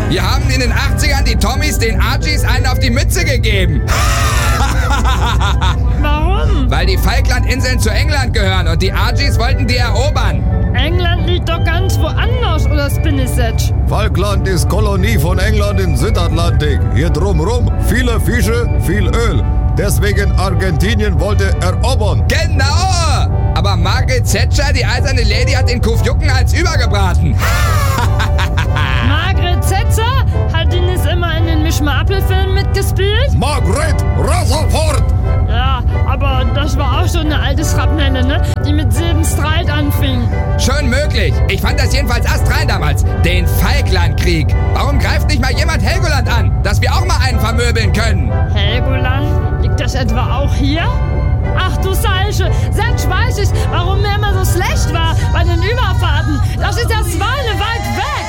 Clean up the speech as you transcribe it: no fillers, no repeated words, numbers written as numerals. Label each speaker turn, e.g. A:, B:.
A: Wir haben in den 80ern die Tommys den Argies einen auf die Mütze gegeben.
B: Warum?
A: Weil die Falklandinseln zu England gehören und die Argies wollten die erobern.
B: England liegt doch ganz woanders, oder Spinnisatch?
C: Falkland ist Kolonie von England im Südatlantik. Hier drumrum viele Fische, viel Öl. Deswegen Argentinien wollte erobern.
A: Genau! Aber Margaret Thatcher, die eiserne Lady, hat den Kufjucken als übergebraten.
B: Margaret Thatcher? Hat die nicht immer in den Miss Marple-Filmen mitgespielt?
C: Margaret Rutherford!
B: Ja, aber das war auch so eine alte Schrapnelle, ne? Die mit Silbenstreit anfing.
A: Schon möglich. Ich fand das jedenfalls astrein damals. Den Falklandkrieg. Warum greift nicht mal jemand Helgoland an, dass wir auch mal einen vermöbeln können?
B: Helgoland? Liegt das etwa auch hier? Ach du Salsche, selbst weiß ich, warum mir immer so schlecht war bei den Überfahrten. Das ist ja schweineweit weg.